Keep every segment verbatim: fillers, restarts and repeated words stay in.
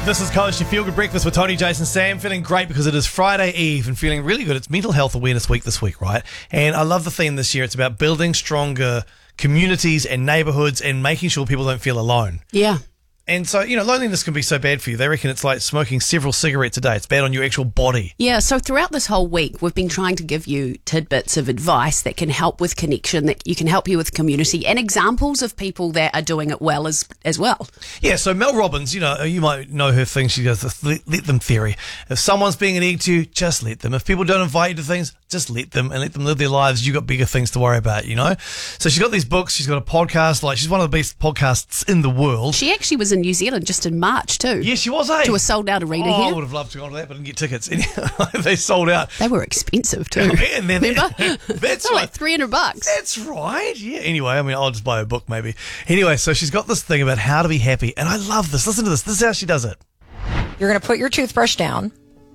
This is Coach, your Feel Good Breakfast with Tony, Jason, Sam. Feeling great because it is Friday Eve and feeling really good. It's Mental Health Awareness Week this week, right? And I love the theme this year. It's about building stronger communities and neighbourhoods and making sure people don't feel alone. Yeah. And so, you know, loneliness can be so bad for you. They reckon it's like smoking several cigarettes a day. It's bad on your actual body. Yeah, so throughout this whole week, we've been trying to give you tidbits of advice that can help with connection, that you can help you with community, and examples of people that are doing it well as as well. Yeah, so Mel Robbins, you know, you might know her thing. She goes, the let, let them theory. If someone's being an egg to you, just let them. If people don't invite you to things, just let them and let them live their lives. You've got bigger things to worry about, you know? So she's got these books. She's got a podcast. Like, she's one of the best podcasts in the world. She actually was in New Zealand just in March too. Yeah, she was, eh? To a sold-out arena oh, here. I would have loved to go to that, but I didn't get tickets. They sold out. They were expensive too. Yeah, and then Remember? That's They're right. like three hundred bucks. That's right. Yeah. Anyway, I mean, I'll just buy a book maybe. Anyway, so she's got this thing about how to be happy, and I love this. Listen to this. This is how she does it. You're going to put your toothbrush down,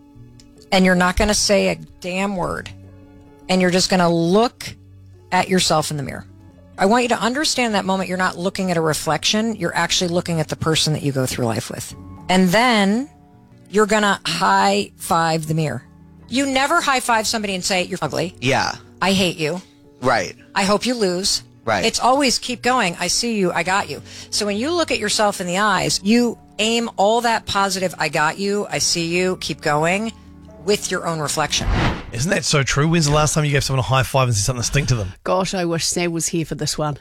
and you're not going to say a damn word, and you're just going to look at yourself in the mirror. I want you to understand that moment you're not looking at a reflection, you're actually looking at the person that you go through life with. And then you're going to high five the mirror. You never high five somebody and say, you're ugly. Yeah. I hate you. Right. I hope you lose. Right. It's always keep going. I see you. I got you. So when you look at yourself in the eyes, you aim all that positive, I got you, I see you, keep going, with your own reflection. Isn't that so true? When's the last time you gave someone a high five and said something stink to them? Gosh, I wish Sam was here for this one.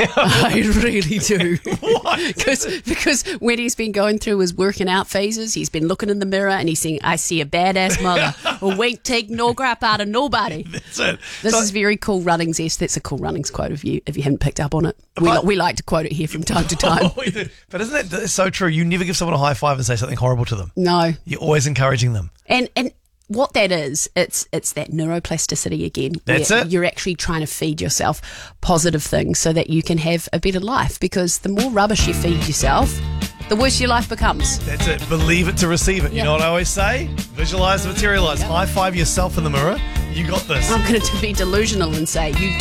I really do. Why? Because because when he's been going through his working out phases, he's been looking in the mirror and he's saying, I see a badass mother who won't take no crap out of nobody. That's it. This So- is very cool Runnings. Yes, that's a cool Runnings quote if you if you hadn't picked up on it. We, But- li- we like to quote it here from time to time. Oh, we do. But isn't that so true? You never give someone a high five and say something horrible to them. No. You're always encouraging them. And and what that is, it's it's that neuroplasticity again. That's where it. You're actually trying to feed yourself positive things so that you can have a better life, because the more rubbish you feed yourself, the worse your life becomes. That's it. Believe it to receive it. You Yeah. know what I always say? Visualize, materialize. High five yourself in the mirror. You got this. I'm going to be delusional and say you